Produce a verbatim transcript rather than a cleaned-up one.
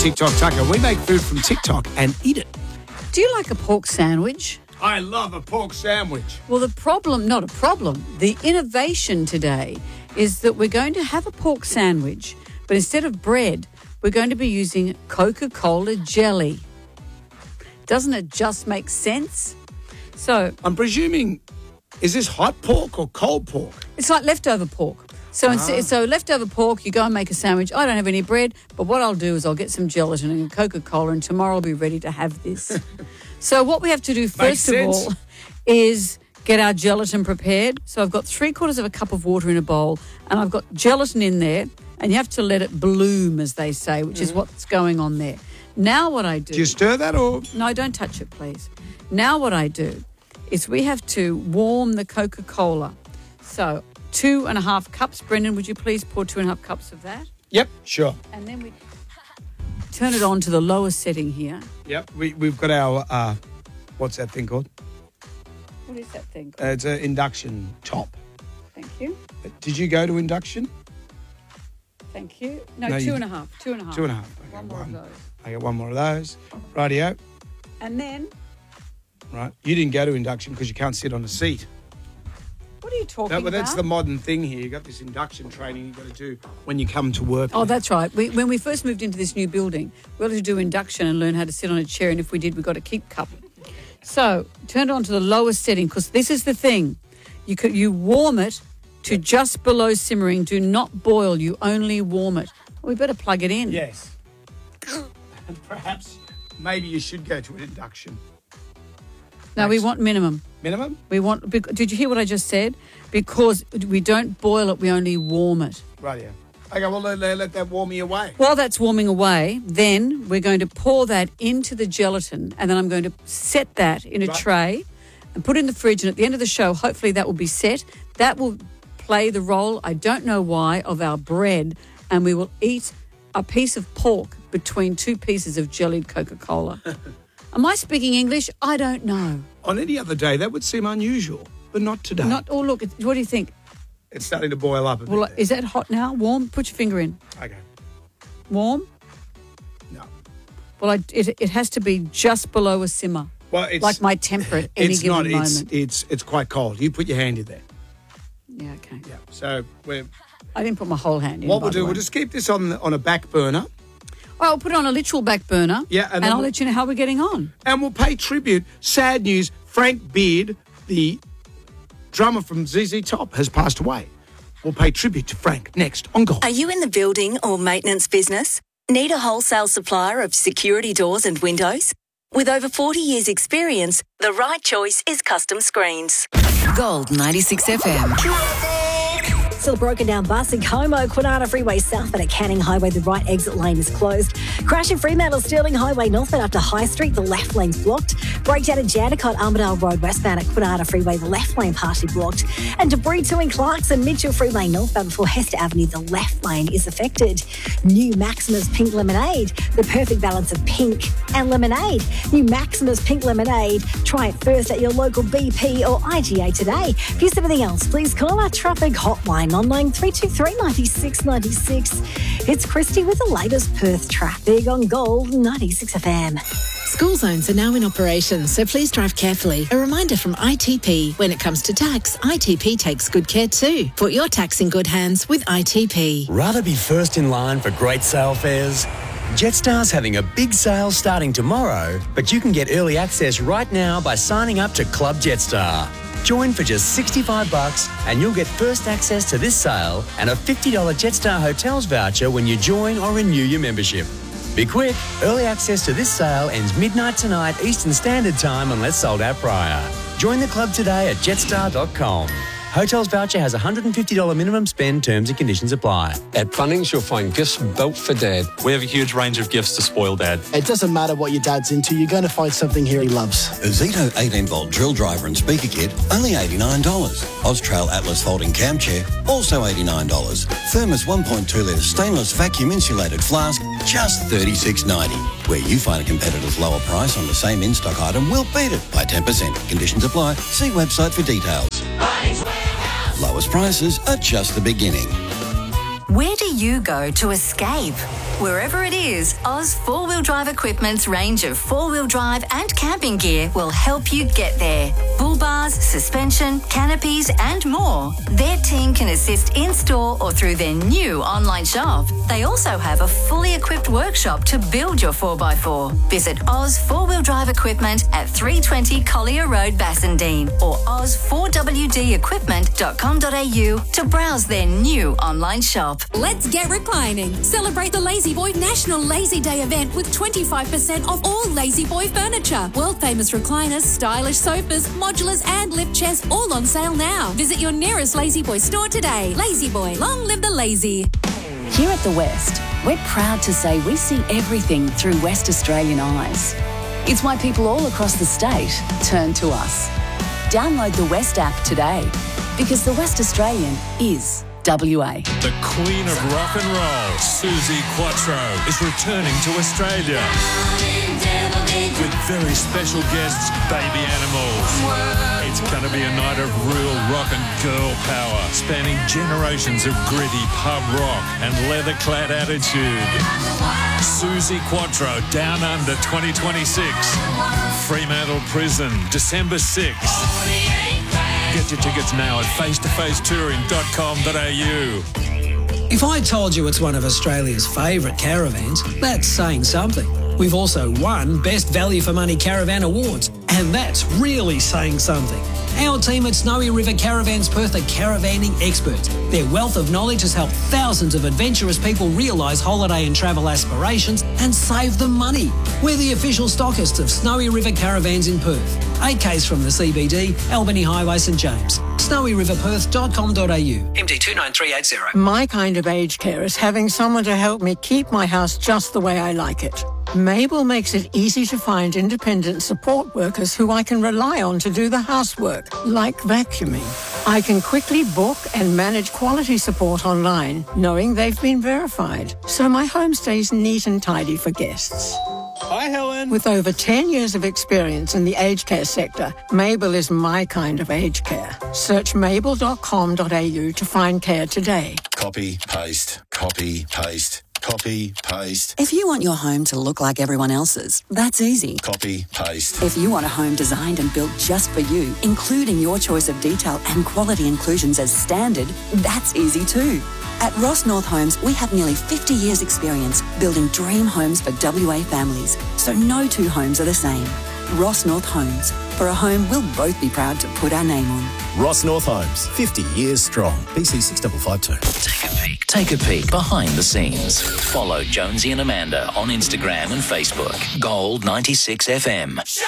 TikTok Tucker. We make food from TikTok and eat it. Do you like a pork sandwich? I love a pork sandwich. Well, the problem, not a problem, the innovation today is that we're going to have a pork sandwich, but instead of bread, we're going to be using Coca-Cola jelly. Doesn't it just make sense? So I'm presuming, is this hot pork or cold pork? it's like leftover pork. So, Ah. instead, so leftover pork, you go and make a sandwich. I don't have any bread, but what I'll do is I'll get some gelatin and a Coca-Cola, and tomorrow I'll be ready to have this. So what we have to do first of sense. all is get our gelatin prepared. So I've got three quarters of a cup of water in a bowl, and I've got gelatin in there, and you have to let it bloom, as they say, which is what's going on there. Now what I do... Do you stir that or? No, don't touch it, please. Now what I do is we have to warm the Coca-Cola. So two and a half cups. Brendan, would you please pour two and a half cups of that? Yep, sure. And then we turn it on to the lower setting here. Yep, we, we've got our, uh, what's that thing called? What is that thing? Uh, it's an induction top. Thank you. Did you go to induction? Thank you. No, No, two you- and a half. Two and a half. Two and a half. Okay, One more of one. those. I got one more of those. Rightio. And then, Right. You didn't go to induction because you can't sit on a seat. what are you talking No, but about? that's the modern thing here. You've got this induction training you've got to do when you come to work. Oh, that's right. We, when we first moved into this new building, we had to do induction and learn how to sit on a chair, and if we did, we got a keep cup. So turn it on to the lowest setting, because this is the thing. You could, you warm it to just below simmering. Do not boil. You only warm it. We better plug it in. Yes. And perhaps maybe you should go to an induction. No, we want minimum. Minimum? We want. bec- Did you hear what I just said? Because we don't boil it, we only warm it. Right, yeah. Okay, well, let, let, let that warm you away. While that's warming away, then we're going to pour that into the gelatin, and then I'm going to set that in a Right. tray and put it in the fridge. And at the end of the show, hopefully that will be set. That will play the role, I don't know why, of our bread, and we will eat a piece of pork between two pieces of jellied Coca-Cola. Am I speaking English? I don't know. On any other day, that would seem unusual, but not today. Not. Oh, look. it- What do you think? It's starting to boil up a bit. Well, there. is that hot now? Warm? Put your finger in. Okay. Warm? No. Well, I, it, it has to be just below a simmer. Well, it's Like my temper at any it's given not. moment. It's it's it's quite cold. You put your hand in there. Yeah, okay. Yeah. So we're, I didn't put my whole hand in. what by we'll the do, way. we'll just keep this on the, on a back burner, Oh, I'll put it on a literal back burner. Yeah, and and, then I'll we'll- let you know how we're getting on. and we'll pay tribute. Sad news: Frank Beard, the drummer from Z Z Top, has passed away. We'll pay tribute to Frank next on Gold. Are you in the building or maintenance business? Need a wholesale supplier of security doors and windows? With over forty years' experience, the right choice is Custom Screens. Gold ninety-six F M. Still a broken down bus in Como, Kwinana Freeway southbound at Canning Highway. The right exit lane is closed. Crash in Fremantle, Stirling Highway northbound up to High Street. The left lane's blocked. Breakdown in Jandakot, Armidale Road westbound at Kwinana Freeway. The left lane partially blocked. And debris too in Clarkson, Mitchell Freeway northbound before Hester Avenue. The left lane is affected. New Maximus Pink Lemonade. The perfect balance of pink and lemonade. New Maximus Pink Lemonade. Try it first at your local B P or I G A today. If you see anything else, please call our traffic hotline on nine three two three nine six nine six. It's Christy with the latest Perth traffic on Gold ninety-six F M. School zones are now in operation, so please drive carefully. A reminder from I T P, when it comes to tax, I T P takes good care too. Put your tax in good hands with I T P. Rather be first in line for great sale fares? Jetstar's having a big sale starting tomorrow, but you can get early access right now by signing up to Club Jetstar. Join for just sixty-five bucks and you'll get first access to this sale and a fifty dollars Jetstar Hotels voucher when you join or renew your membership. Be quick, early access to this sale ends midnight tonight Eastern Standard Time unless sold out prior. Join the club today at jetstar dot com. Hotels voucher has a one hundred fifty dollars minimum spend. Terms and conditions apply. At Bunnings, you'll find gifts built for Dad. We have a huge range of gifts to spoil Dad. It doesn't matter what your dad's into, you're going to find something here he loves. A Zito eighteen volt drill driver and speaker kit, only eighty-nine dollars. Austrail Atlas folding cam chair, also eighty-nine dollars. Thermos one point two litre stainless vacuum insulated flask, just thirty-six ninety. Where you find a competitor's lower price on the same in-stock item, we'll beat it by ten percent. Conditions apply. See website for details. Lowest prices are just the beginning. Where do you go to escape? Wherever it is, Oz Four Wheel Drive Equipment's range of four-wheel drive and camping gear will help you get there. Bull bars, suspension, canopies and more. Their team can assist in-store or through their new online shop. They also have a fully equipped workshop to build your four by four. Visit Oz Four Wheel Drive Equipment at three twenty Collier Road, Bassendean or oz four w d equipment dot com dot a u to browse their new online shop. Let's get reclining. Celebrate the Lazy Boy National Lazy Day event with twenty-five percent off all Lazy Boy furniture. World famous recliners, stylish sofas, modulars and lift chairs all on sale now. Visit your nearest Lazy Boy store today. Lazy Boy, long live the lazy. Here at the West, we're proud to say we see everything through West Australian eyes. It's why people all across the state turn to us. Download the West app today because the West Australian is W A. The Queen of Rock and Roll, Suzi Quatro, is returning to Australia with very special guests, Baby Animals. It's going to be a night of real rock and girl power, spanning generations of gritty pub rock and leather-clad attitude. Suzi Quatro, Down Under twenty twenty-six. Fremantle Prison, December sixth. Get your tickets now at face to face touring dot com dot a u. If I told you it's one of Australia's favourite caravans, that's saying something. We've also won Best Value for Money Caravan Awards, and that's really saying something. Our team at Snowy River Caravans Perth are caravanning experts. Their wealth of knowledge has helped thousands of adventurous people realise holiday and travel aspirations and save them money. We're the official stockists of Snowy River Caravans in Perth. eight k's from the C B D, Albany Highway, St James. snowy river perth dot com dot a u. M D two nine three eight zero. My kind of aged care is having someone to help me keep my house just the way I like it. Mabel makes it easy to find independent support workers who I can rely on to do the housework, like vacuuming. I can quickly book and manage quality support online, knowing they've been verified, so my home stays neat and tidy for guests. Hi, Helen. With over ten years of experience in the aged care sector, Mabel is my kind of aged care. Search mabel dot com dot a u to find care today. Copy, paste, copy, paste. Copy, paste. If you want your home to look like everyone else's, that's easy. Copy, paste. If you want a home designed and built just for you, including your choice of detail and quality inclusions as standard, that's easy too. At Ross North Homes, we have nearly fifty years experience building dream homes for W A families, so no two homes are the same. Ross North Homes, for a home we'll both be proud to put our name on. Ross North Homes, fifty years strong. B C six five five two. Take a peek. Take a peek behind the scenes. Follow Jonesy and Amanda on Instagram and Facebook. Gold ninety-six F M.